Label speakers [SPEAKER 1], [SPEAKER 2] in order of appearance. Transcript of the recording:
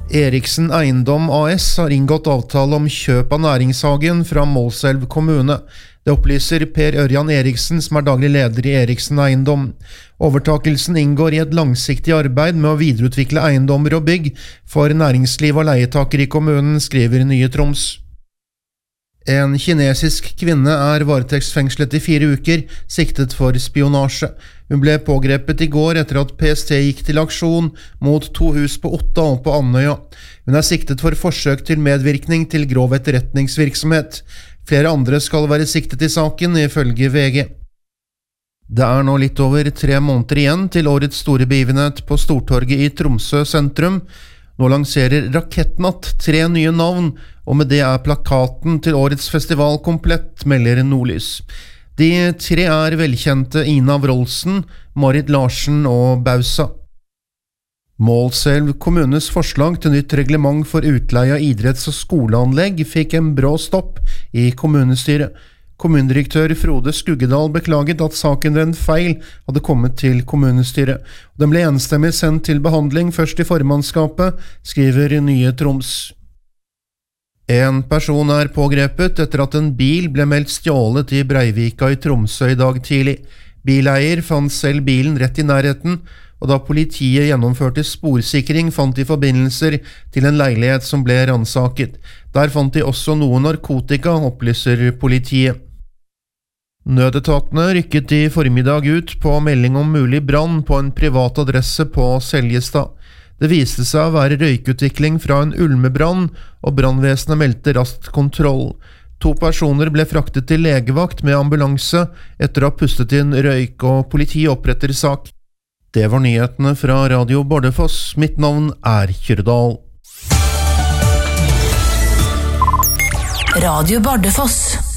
[SPEAKER 1] Eriksen Eiendom AS har inngått avtale om kjøp av næringshagen fra Målselv kommune. Det opplyser Per Ørjan Eriksen, som daglig leder I Eriksen Eiendom. Overtakelsen inngår I et langsiktig arbeid med å videreutvikle eiendommer og bygg for næringsliv og leietakere I kommunen, skriver Nye Troms. En kinesisk kvinne varetektsfengslet I 4 uker, siktet for spionasje. Hun ble pågrepet I går etter at PST gikk til aksjon mot 2 hus på Otta og på Andøya. Hun siktet for forsøk til medvirkning til grov etterretningsvirksomhet. Flere andre skal være siktet I saken, ifølge VG. Det nå litt over 3 måneder igjen til årets store begivenhet på Stortorget I Tromsø sentrum. Nå lanserer Rakettnatt 3 nye navn, og med det plakaten til årets festival komplett, melder Nordlys. De 3 velkjente Ina Wroldsen, Marit Larsen og Bausa. Målselv kommunes forslag til nytt reglement for utleie av idretts- og skoleanlegg fikk en brå stopp I kommunestyret. Kommunedirektør Frode Skuggedal beklaget at saken ved en feil hadde kommet til kommunestyret. Den ble enstemmig sendt til behandling først I formannskapet, skriver Nye Troms. En person pågrepet etter at en bil ble meldt stjålet I Breivika I Tromsø I dag tidlig. Bileier fant selv bilen rett I nærheten, og da politiet gjennomførte sporsikring fant de forbindelser til en leilighet som ble ransaket. Der fant de også noe narkotika, opplyser politiet. Nødetatene rykket I formiddag ut på melding om mulig brann på en privat adresse på Seljestad. Det viste seg å være røykutvikling fra en ulmebrann, og brannvesenet meldte raskt kontroll. 2 personer ble fraktet til legevakt med ambulanse etter å ha pustet inn røyk, og politiet oppretter sak. Det var nyhetene fra Radio Bardufoss. Mitt navn Kjørdal.
[SPEAKER 2] Radio Bardufoss.